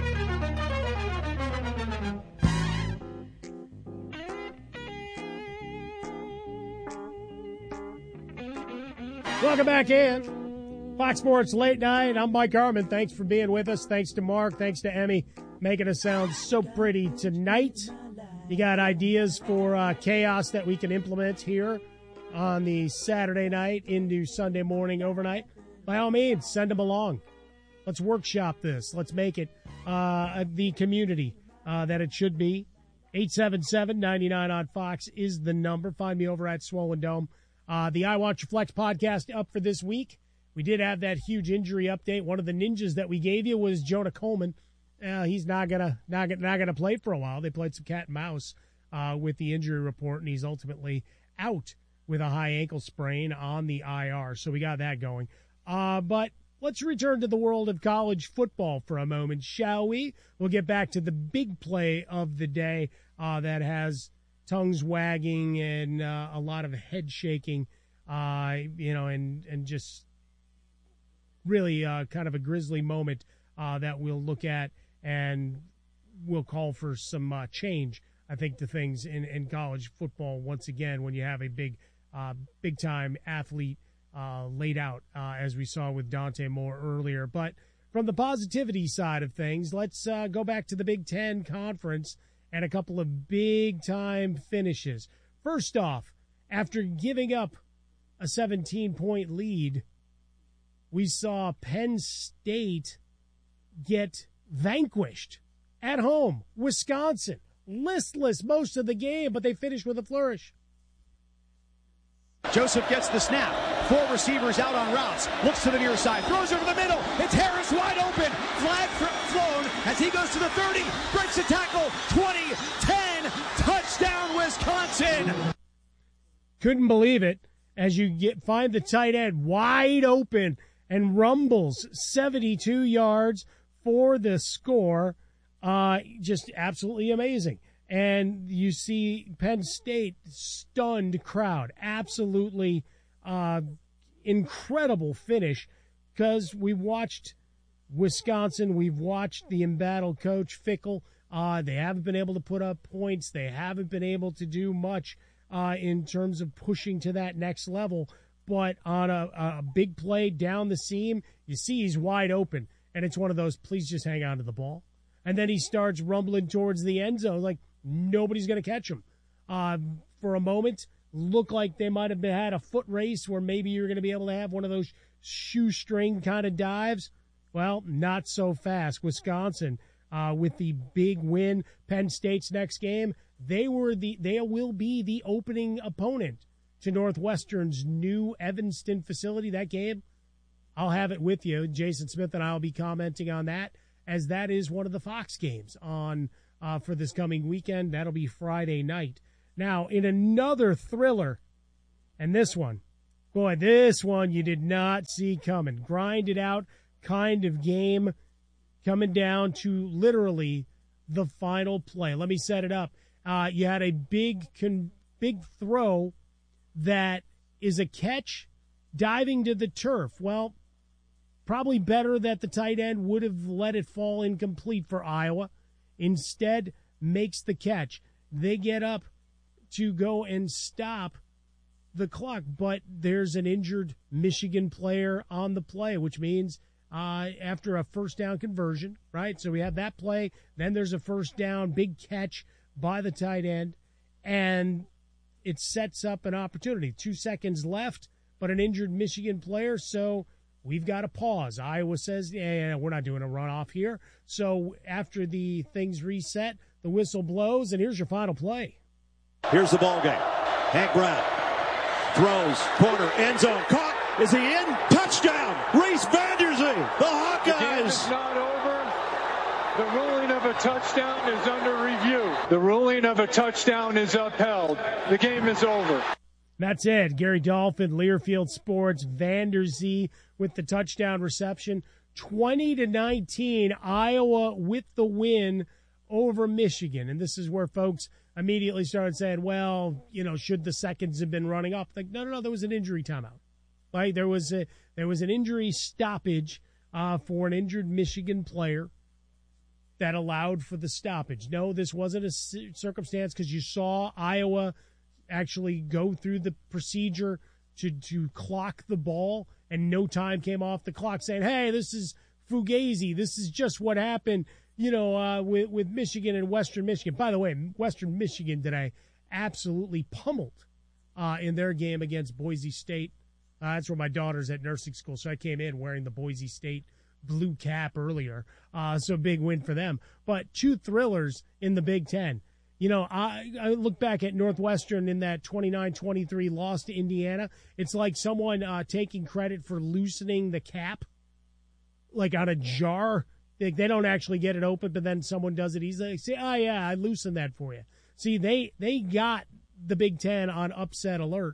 [SPEAKER 1] Welcome back in. Fox Sports Late Night. I'm Mike Harmon. Thanks for being with us. Thanks to Mark. Thanks to Emmy, making us sound so pretty tonight. You got ideas for uh, chaos that we can implement here on the Saturday night into Sunday morning overnight? By all means, send them along. Let's workshop this. Let's make it uh, the community uh, that it should be. eight seven seven, nine nine on Fox is the number. Find me over at Swollen Dome. Uh, the I Want Your Flex podcast up for this week. We did have that huge injury update. One of the ninjas that we gave you was Jonah Coleman. Uh, he's not gonna not gonna, not gonna play for a while. They played some cat and mouse uh, with the injury report, and he's ultimately out with a high ankle sprain on the I R. So we got that going. Uh, but let's return to the world of college football for a moment, shall we? We'll get back to the big play of the day uh, that has tongues wagging and uh, a lot of head shaking, uh, you know, and, and just really uh, kind of a grisly moment uh, that we'll look at and we'll call for some uh, change, I think, to things in, in college football once again when you have a big, uh, big-time athlete uh, laid out, uh, as we saw with Dante Moore earlier. But from the positivity side of things, let's uh, go back to the Big Ten Conference and a couple of big-time finishes. First off, after giving up a seventeen-point lead, we saw Penn State get vanquished at home. Wisconsin, listless most of the game, but they finished with a flourish.
[SPEAKER 7] Joseph gets the snap. Four receivers out on routes. Looks to the near side. Throws over the middle. It's Harris wide open. Flag flown as he goes to the thirty. Breaks a tackle. twenty, ten. Touchdown, Wisconsin.
[SPEAKER 1] Couldn't believe it as you get find the tight end wide open and rumbles seventy-two yards for the score. Uh, just absolutely amazing. And you see Penn State, stunned crowd, absolutely uh, incredible finish, because we watched Wisconsin, we've watched the embattled coach, Fickell. Uh, they haven't been able to put up points. They haven't been able to do much uh, in terms of pushing to that next level. But on a, a big play down the seam, you see he's wide open, and it's one of those, please just hang on to the ball. And then he starts rumbling towards the end zone like nobody's going to catch him. Uh, for a moment, looked like they might have been, had a foot race where maybe you're going to be able to have one of those shoestring kind of dives. Well, not so fast. Wisconsin uh, with the big win. Penn State's next game, they were the they will be the opening opponent to Northwestern's new Evanston facility. That game, I'll have it with you. Jason Smith and I will be commenting on that, as that is one of the Fox games on uh, for this coming weekend. That'll be Friday night. Now, in another thriller, and this one, boy, this one you did not see coming. Grind it out kind of game, coming down to literally the final play. Let me set it up. Uh, you had a big, con- big throw that is a catch diving to the turf. Well, probably better that the tight end would have let it fall incomplete for Iowa. Instead, makes the catch. They get up to go and stop the clock, but there's an injured Michigan player on the play, which means uh, after a first down conversion, right? So we have that play, then there's a first down, big catch by the tight end, and it sets up an opportunity. Two seconds left, but an injured Michigan player, so we've got to pause. Iowa says, yeah, we're not doing a runoff here. So after the things reset, the whistle blows, and here's your final play.
[SPEAKER 7] Here's the ball game. Hank Brown throws, corner, end zone, caught. Is he in? Touchdown! Reese Vanderzee, the Hawkeyes.
[SPEAKER 17] The game is not over. The ruling of a touchdown is under review. The ruling of a touchdown is upheld. The game is over.
[SPEAKER 1] That's it. Gary Dolphin, Learfield Sports, Vanderzee with the touchdown reception. twenty to nineteen, Iowa with the win over Michigan. And this is where folks immediately started saying, well, you know, should the seconds have been running up? Like, no, no, no, there was an injury timeout. Right? There was a, there was an injury stoppage uh, for an injured Michigan player that allowed for the stoppage. No, this wasn't a circumstance because you saw Iowa actually go through the procedure to, to clock the ball, and no time came off the clock saying, hey, this is Fugazi. This is just what happened, you know, uh, with, with Michigan and Western Michigan. By the way, Western Michigan today absolutely pummeled uh, in their game against Boise State. Uh, that's where my daughter's at nursing school, so I came in wearing the Boise State blue cap earlier. Uh, so big win for them. But two thrillers in the Big Ten. You know, I, I look back at Northwestern in that twenty-nine twenty-three loss to Indiana. It's like someone uh, taking credit for loosening the cap, like on a jar. They, they don't actually get it open, but then someone does it easily. They say, oh, yeah, I loosened that for you. See, they, they got the Big Ten on upset alert,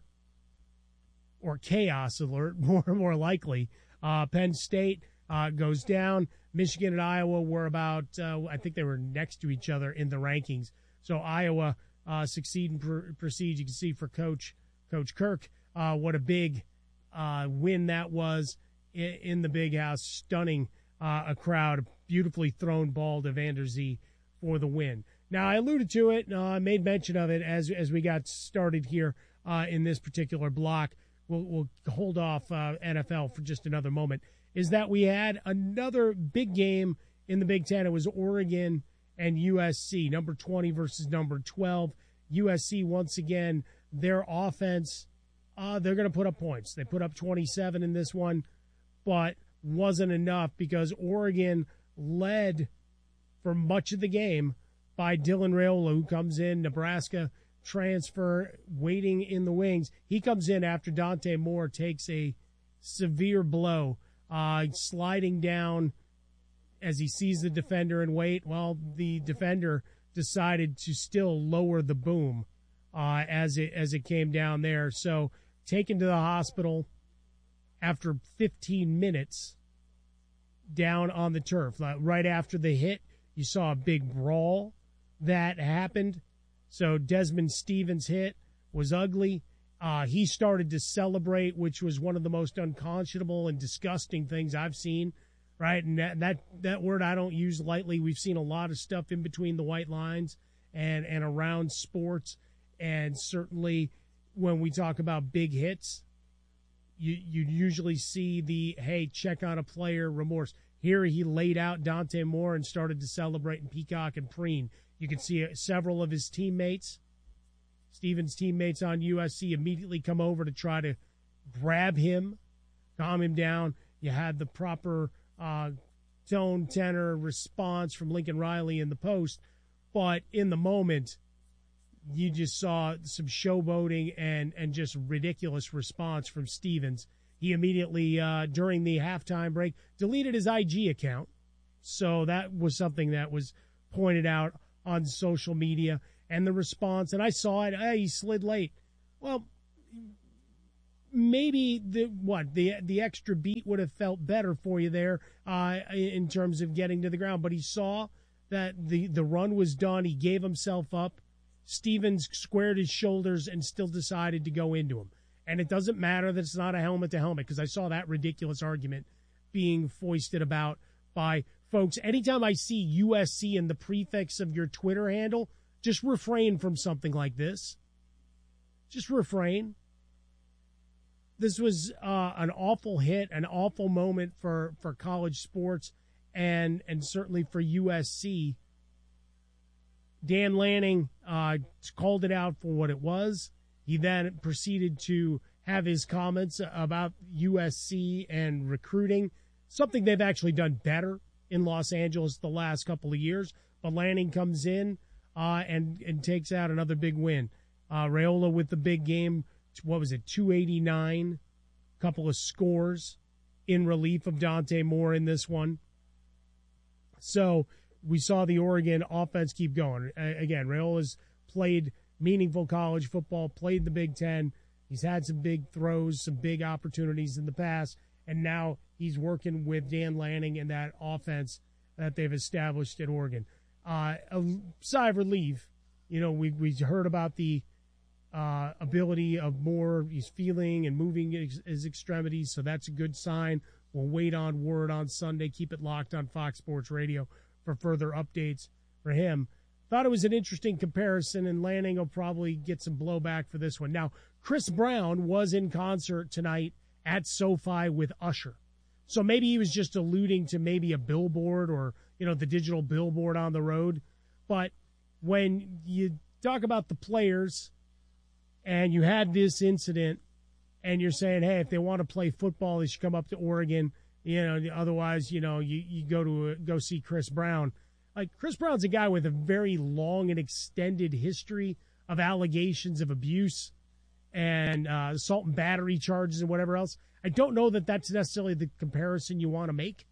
[SPEAKER 1] or chaos alert, more more likely. Uh, Penn State uh, goes down. Michigan and Iowa were about, uh, I think they were next to each other in the rankings. So Iowa uh, succeed and pr- proceed. You can see for Coach Coach Kirk uh, what a big uh, win that was in, in the Big House, stunning uh, a crowd. Beautifully thrown ball to Vanderzee for the win. Now, I alluded to it. Uh, I made mention of it as as we got started here uh, in this particular block. We'll, we'll hold off uh, N F L for just another moment. Is that we had another big game in the Big Ten. It was Oregon and U S C, number twenty versus number twelve. U S C, once again, their offense, uh, they're going to put up points. They put up twenty-seven in this one, but wasn't enough because Oregon led for much of the game by Dylan Raiola, who comes in, Nebraska transfer, waiting in the wings. He comes in after Dante Moore takes a severe blow, uh, sliding down as he sees the defender and wait. Well, the defender decided to still lower the boom uh, as it as it came down there. So taken to the hospital after fifteen minutes down on the turf. Right after the hit, you saw a big brawl that happened. So Desmond Stevens' hit was ugly. Uh, he started to celebrate, which was one of the most unconscionable and disgusting things I've seen. Right, and that, that that word I don't use lightly. We've seen a lot of stuff in between the white lines and, and around sports, and certainly when we talk about big hits, you you usually see the, hey, check on a player remorse. Here he laid out Dante Moore and started to celebrate and peacock and preen. You can see several of his teammates Stevens' teammates on U S C immediately come over to try to grab him, calm him down. You had the proper uh, tone, tenor, response from Lincoln Riley in the post, but in the moment, you just saw some showboating and, and just ridiculous response from Stevens. He immediately, uh, during the halftime break, deleted his I G account. So that was something that was pointed out on social media. And the response, and I saw it, hey, he slid late. Well, maybe the what the the extra beat would have felt better for you there uh, in terms of getting to the ground. But he saw that the, the run was done. He gave himself up. Stevens squared his shoulders and still decided to go into him. And it doesn't matter that it's not a helmet-to-helmet, because I saw that ridiculous argument being foisted about by folks. Anytime I see U S C in the prefix of your Twitter handle, just refrain from something like this. Just refrain. This was uh, an awful hit, an awful moment for, for college sports, and and certainly for U S C. Dan Lanning uh, called it out for what it was. He then proceeded to have his comments about U S C and recruiting, something they've actually done better in Los Angeles the last couple of years. But Lanning comes in uh, and, and takes out another big win. Uh, Raiola with the big game, what was it, two eighty-nine, couple of scores in relief of Dante Moore in this one. So we saw the Oregon offense keep going. Again, Raiola's played meaningful college football, played the Big Ten. He's had some big throws, some big opportunities in the past, and now he's working with Dan Lanning and that offense that they've established at Oregon. Uh, a sigh of relief. You know, we we heard about the uh, ability of Moore. He's feeling and moving his, his extremities, so that's a good sign. We'll wait on word on Sunday. Keep it locked on Fox Sports Radio for further updates for him. Thought it was an interesting comparison, and Lanning will probably get some blowback for this one. Now, Chris Brown was in concert tonight at SoFi with Usher. So maybe he was just alluding to maybe a billboard or, you know, the digital billboard on the road. But when you talk about the players and you had this incident and you're saying, hey, if they want to play football, they should come up to Oregon. You know, otherwise, you know, you, you go to a, go see Chris Brown. Like, Chris Brown's a guy with a very long and extended history of allegations of abuse and uh, assault and battery charges and whatever else. I don't know that that's necessarily the comparison you want to make.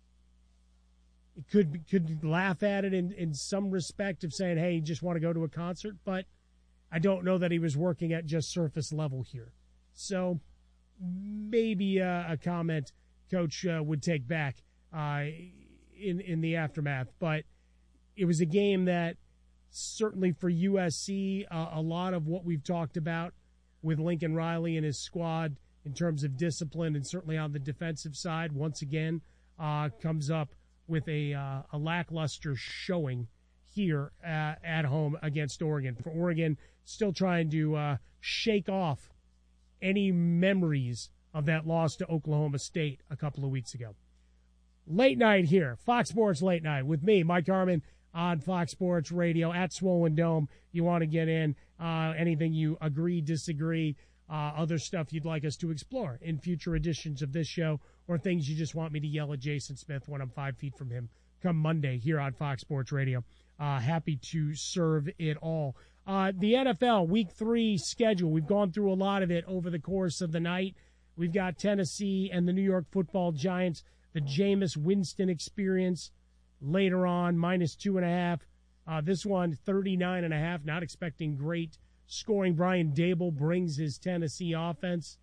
[SPEAKER 1] It could could laugh at it in, in some respect of saying, hey, you just want to go to a concert, but I don't know that he was working at just surface level here. So maybe a, a comment Coach uh, would take back uh, in, in the aftermath. But it was a game that certainly for U S C, uh, a lot of what we've talked about with Lincoln Riley and his squad in terms of discipline and certainly on the defensive side, once again, uh, comes up with a, uh, a lackluster showing here uh, at home against Oregon. For Oregon, still trying to uh, shake off any memories of that loss to Oklahoma State a couple of weeks ago. Late night here, Fox Sports Late Night with me, Mike Harmon, on Fox Sports Radio at Swollen Dome. You want to get in uh, anything you agree, disagree, uh, other stuff you'd like us to explore in future editions of this show, or things you just want me to yell at Jason Smith when I'm five feet from him come Monday here on Fox Sports Radio. Uh, happy to serve it all. Uh, the N F L Week three schedule, we've gone through a lot of it over the course of the night. We've got Tennessee and the New York Football Giants, the Jameis Winston experience later on, minus two and a half. Uh, this one, thirty-nine and a half, not expecting great scoring. Brian Dable brings his Tennessee offense.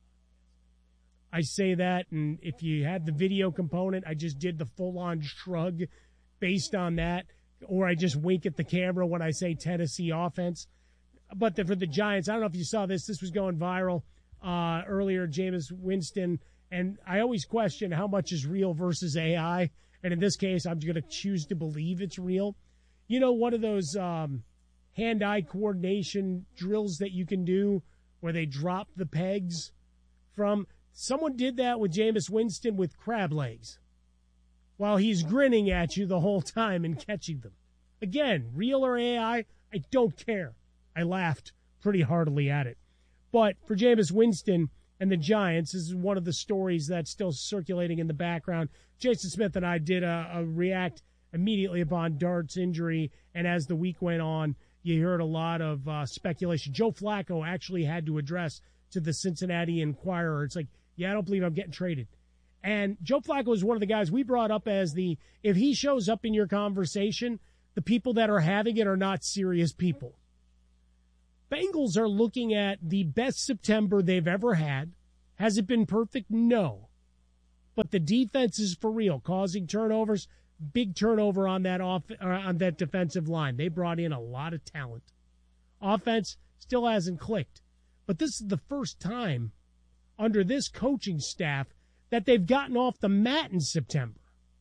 [SPEAKER 1] I say that, and if you had the video component, I just did the full-on shrug based on that, or I just wink at the camera when I say Tennessee offense. But the, for the Giants, I don't know if you saw this. This was going viral uh, earlier, Jameis Winston, and I always question how much is real versus A I. And in this case, I'm going to choose to believe it's real. You know, one of those um, hand-eye coordination drills that you can do where they drop the pegs from. Someone did that with Jameis Winston with crab legs while he's grinning at you the whole time and catching them. Again, real or A I, I don't care. I laughed pretty heartily at it. But for Jameis Winston and the Giants, this is one of the stories that's still circulating in the background. Jason Smith and I did a, a react immediately upon Dart's injury, and as the week went on, you heard a lot of uh, speculation. Joe Flacco actually had to address to the Cincinnati Enquirer, it's like, yeah, I don't believe I'm getting traded. And Joe Flacco is one of the guys we brought up as the, if he shows up in your conversation, the people that are having it are not serious people. Bengals are looking at the best September they've ever had. Has it been perfect? No. But the defense is for real, causing turnovers. Big turnover on that off or on that defensive line. They brought in a lot of talent. Offense still hasn't clicked. But this is the first time under this coaching staff that they've gotten off the mat in September.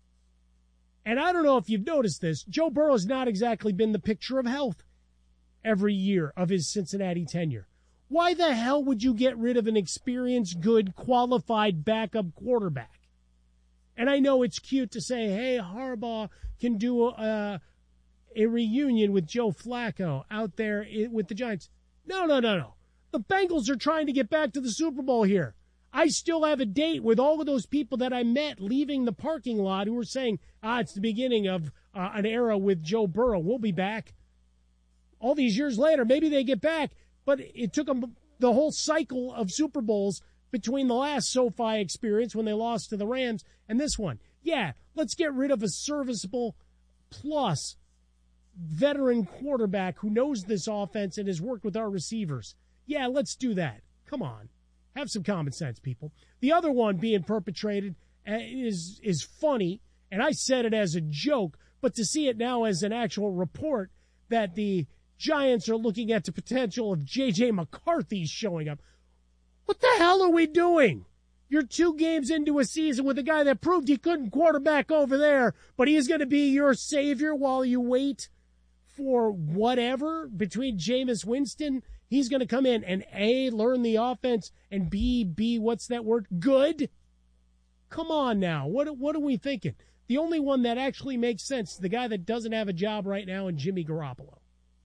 [SPEAKER 1] And I don't know if you've noticed this, Joe Burrow has not exactly been the picture of health every year of his Cincinnati tenure. Why the hell would you get rid of an experienced, good, qualified backup quarterback? And I know it's cute to say, hey, Harbaugh can do a, a reunion with Joe Flacco out there with the Giants. No, no, no, no. The Bengals are trying to get back to the Super Bowl here. I still have a date with all of those people that I met leaving the parking lot who were saying, ah, it's the beginning of uh, an era with Joe Burrow. We'll be back. All these years later, maybe they get back, but it took them the whole cycle of Super Bowls between the last SoFi experience when they lost to the Rams and this one. Yeah, let's get rid of a serviceable plus veteran quarterback who knows this offense and has worked with our receivers. Yeah, let's do that. Come on. Have some common sense, people. The other one being perpetrated is is funny, and I said it as a joke, but to see it now as an actual report that the Giants are looking at the potential of J J McCarthy showing up. What the hell are we doing? You're two games into a season with a guy that proved he couldn't quarterback over there, but he's going to be your savior while you wait for whatever between Jameis Winston. He's going to come in and A, learn the offense, and B, B, what's that word? Good? Come on now. What, what are we thinking? The only one that actually makes sense is the guy that doesn't have a job right now in Jimmy Garoppolo.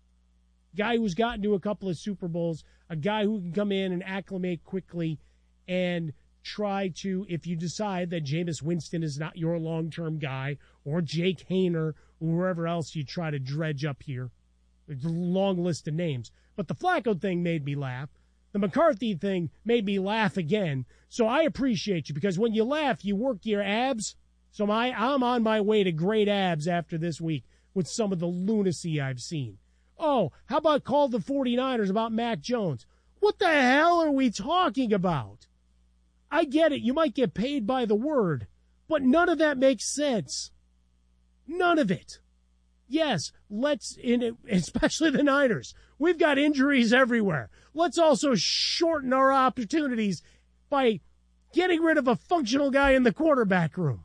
[SPEAKER 1] Guy who's gotten to a couple of Super Bowls, a guy who can come in and acclimate quickly and try to, if you decide that Jameis Winston is not your long-term guy, or Jake Haener, or whoever else you try to dredge up here. There's a long list of names. But the Flacco thing made me laugh. The McCarthy thing made me laugh again. So I appreciate you, because when you laugh, you work your abs. So my, I'm on my way to great abs after this week with some of the lunacy I've seen. Oh, how about call the 49ers about Mac Jones? What the hell are we talking about? I get it. You might get paid by the word, but none of that makes sense. None of it. Yes, let's, in especially the Niners, we've got injuries everywhere. Let's also shorten our opportunities by getting rid of a functional guy in the quarterback room.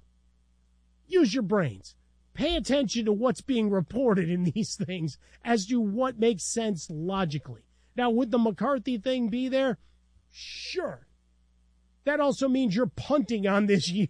[SPEAKER 1] Use your brains. Pay attention to what's being reported in these things as to what makes sense logically. Now, would the McCarthy thing be there? Sure. That also means you're punting on this year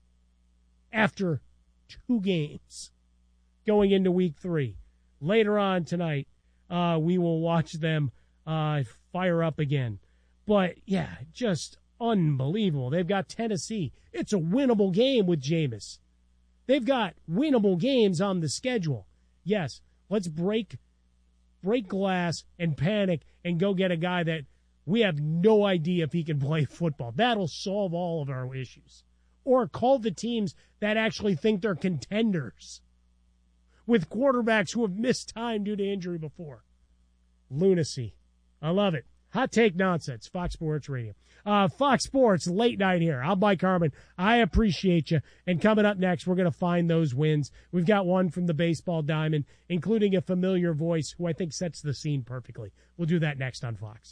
[SPEAKER 1] after two games going into week three. Later on tonight, uh, we will watch them uh, fire up again. But, yeah, just unbelievable. They've got Tennessee. It's a winnable game with Jameis. They've got winnable games on the schedule. Yes, let's break break glass and panic and go get a guy that we have no idea if he can play football. That'll solve all of our issues. Or call the teams that actually think they're contenders with quarterbacks who have missed time due to injury before. Lunacy. I love it. Hot take nonsense. Fox Sports Radio. Uh, Fox Sports late night here. I'm Mike Harmon. I appreciate you. And coming up next, we're going to find those wins. We've got one from the baseball diamond, including a familiar voice who I think sets the scene perfectly. We'll do that next on Fox.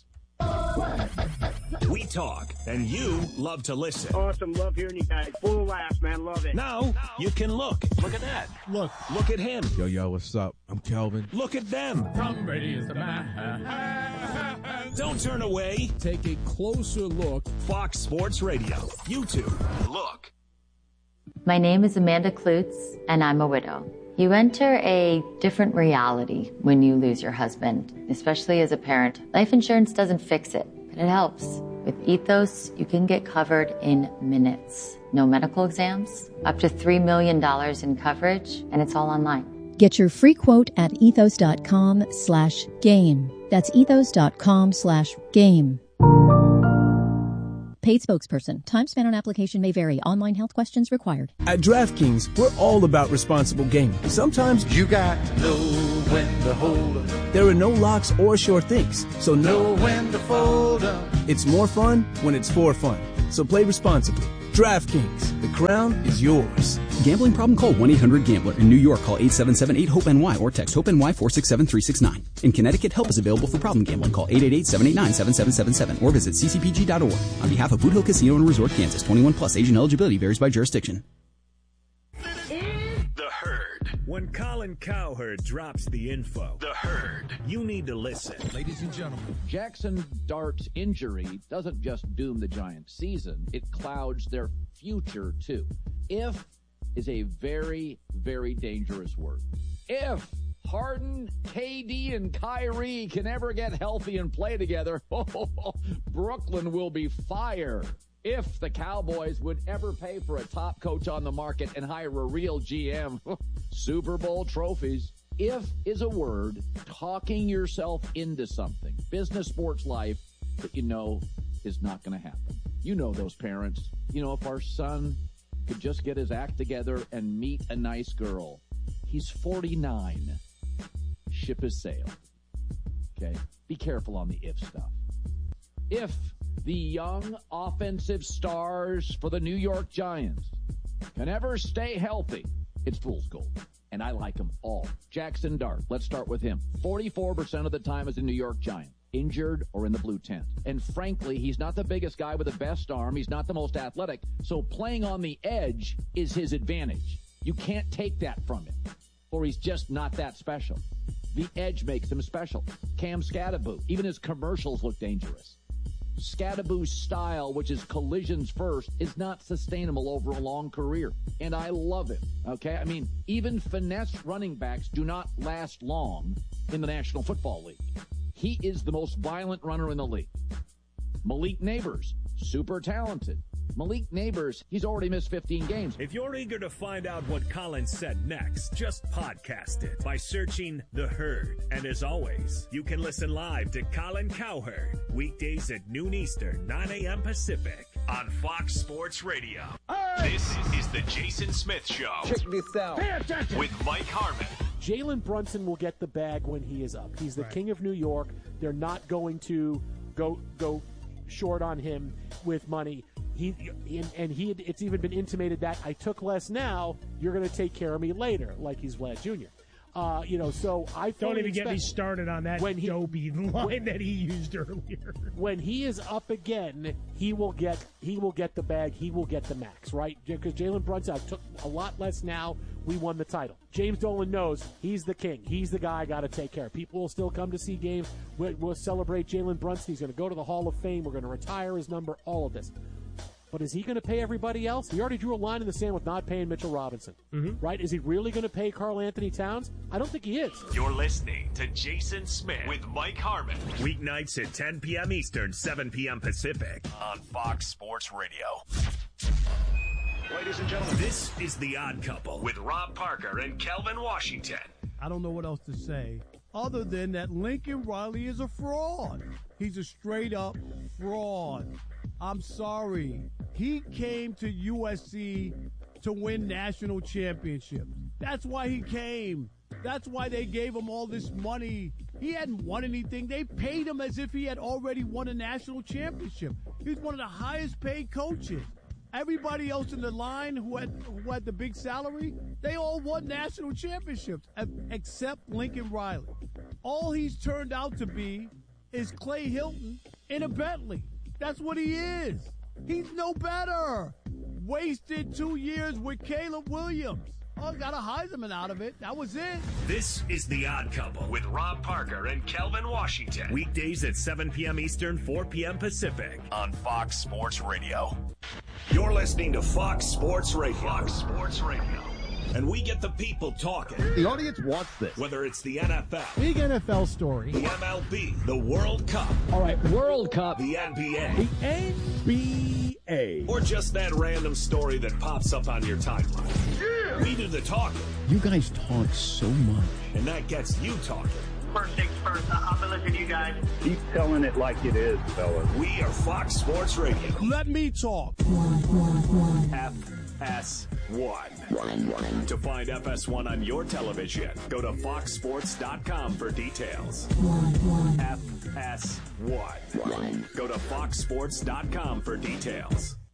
[SPEAKER 15] We talk, and you love to listen.
[SPEAKER 8] Awesome. Love hearing you guys. Full of laughs, man. Love it.
[SPEAKER 15] Now, you can look. Look at that.
[SPEAKER 8] Look.
[SPEAKER 15] Look at him.
[SPEAKER 9] Yo, yo, what's up? I'm Kelvin.
[SPEAKER 15] Look at them.
[SPEAKER 9] Tom Brady is the man.
[SPEAKER 15] Don't turn away.
[SPEAKER 9] Take a closer look.
[SPEAKER 15] Fox Sports Radio. YouTube. Look.
[SPEAKER 10] My name is Amanda Klutz, and I'm a widow. You enter a different reality when you lose your husband, especially as a parent. Life insurance doesn't fix it, but it helps. With Ethos, you can get covered in minutes. No medical exams, up to three million dollars in coverage, and it's all online.
[SPEAKER 11] Get your free quote at ethos.com slash game. That's ethos.com slash game. Paid spokesperson. Time spent on application may vary. Online health questions required.
[SPEAKER 12] At DraftKings, we're all about responsible gaming. Sometimes you got to know when to hold up. There are no locks or sure things, so know when to fold up. It's more fun when it's for fun. So play responsibly. DraftKings, the crown is yours.
[SPEAKER 13] Gambling problem? Call one eight hundred gambler. In New York, call eight seven seven eight hope N Y or text HOPE-NY four six seven three six nine. In Connecticut, help is available for problem gambling. Call eight eight eight seven eight nine seven seven seven seven or visit c c p g dot org. On behalf of Boot Hill Casino and Resort, Kansas, twenty-one plus, age and eligibility varies by jurisdiction.
[SPEAKER 15] The Herd. When Colin Cowherd drops the info, The Herd, you need to listen.
[SPEAKER 14] Ladies and gentlemen, Jackson Dart's injury doesn't just doom the Giants' season, it clouds their future, too. If is a very, very dangerous word. If Harden, K D, and Kyrie can ever get healthy and play together, Brooklyn will be fire. If the Cowboys would ever pay for a top coach on the market and hire a real G M, Super Bowl trophies. If is a word talking yourself into something, business, sports, life, that you know is not going to happen. You know those parents. You know, if our son could just get his act together and meet a nice girl. He's forty-nine. Ship has sailed. Okay? Be careful on the if stuff. If the young offensive stars for the New York Giants can ever stay healthy, it's fool's gold. And I like them all. Jackson Dart, let's start with him. forty-four percent of the time as a New York Giant. Injured or in the blue tent. And frankly, he's not the biggest guy with the best arm. He's not the most athletic. So playing on the edge is his advantage. You can't take that from him, or he's just not that special. The edge makes him special. Cam Skattebo, even his commercials look dangerous. Skattebo's style, which is collisions first, is not sustainable over a long career. And I love it, okay? I mean, even finesse running backs do not last long in the National Football League. He is the most violent runner in the league. Malik Neighbors, super talented. Malik Neighbors, he's already missed fifteen games.
[SPEAKER 15] If you're eager to find out what Colin said next, just podcast it by searching The Herd. And as always, you can listen live to Colin Cowherd weekdays at noon Eastern, nine a.m. Pacific on Fox Sports Radio. Hey! This is the Jason Smith Show.
[SPEAKER 16] Check this out.
[SPEAKER 15] Pay attention. With Mike Harmon.
[SPEAKER 16] Jalen Brunson will get the bag when he is up. He's the
[SPEAKER 1] Right.
[SPEAKER 16] king of New York. They're not going to go go short on him with money. He and, and he it's even been intimated that I took less now, you're going to take care of me later, like he's Vlad Junior Uh, you know, so I
[SPEAKER 1] Don't even get me started on that
[SPEAKER 16] when he,
[SPEAKER 1] dopey line when, that he used earlier.
[SPEAKER 16] When he is up again, he will get he will get the bag. He will get the max, right? Because Jalen Brunson took a lot less now. We won the title. James Dolan knows he's the king. He's the guy I got to take care of. People will still come to see games. We'll, we'll celebrate Jalen Brunson. He's going to go to the Hall of Fame. We're going to retire his number, all of this. But is he going to pay everybody else? He already drew a line in the sand with not paying Mitchell Robinson,
[SPEAKER 1] mm-hmm.
[SPEAKER 16] right? Is he really going to pay Karl Anthony Towns? I don't think he is.
[SPEAKER 15] You're listening to Jason Smith with Mike Harmon. Weeknights at ten p.m. Eastern, seven p.m. Pacific on Fox Sports Radio. Ladies and gentlemen, this is The Odd Couple with Rob Parker and Kelvin Washington.
[SPEAKER 27] I don't know what else to say other than that Lincoln Riley is a fraud. He's a straight-up fraud. I'm sorry. He came to U S C to win national championships. That's why he came. That's why they gave him all this money. He hadn't won anything. They paid him as if he had already won a national championship. He's one of the highest paid coaches. Everybody else in the line who had who had the big salary, they all won national championships, except Lincoln Riley. All he's turned out to be is Clay Hilton in a Bentley. That's what he is. He's no better. Wasted two years with Caleb Williams. Oh, got a Heisman out of it. That was it.
[SPEAKER 15] This is The Odd Couple with Rob Parker and Kelvin Washington. Weekdays at seven p.m. Eastern, four p.m. Pacific on Fox Sports Radio. You're listening to Fox Sports Radio. Fox Sports Radio. And we get the people talking.
[SPEAKER 2] The audience wants this.
[SPEAKER 15] Whether it's the N F L,
[SPEAKER 1] big N F L story,
[SPEAKER 15] the M L B, the World Cup.
[SPEAKER 2] All right, World Cup.
[SPEAKER 15] The N B A.
[SPEAKER 2] The N B A.
[SPEAKER 15] Or just that random story that pops up on your timeline. Yeah. We do the talking.
[SPEAKER 2] You guys talk so much.
[SPEAKER 15] And that gets you talking.
[SPEAKER 8] First things first, I'm going to listen to you guys.
[SPEAKER 2] Keep telling it like it is, fellas.
[SPEAKER 15] We are Fox Sports Radio.
[SPEAKER 27] Let me talk.
[SPEAKER 15] F S one. To find F S one on your television, go to fox sports dot com for details. F S one. Go to fox sports dot com for details.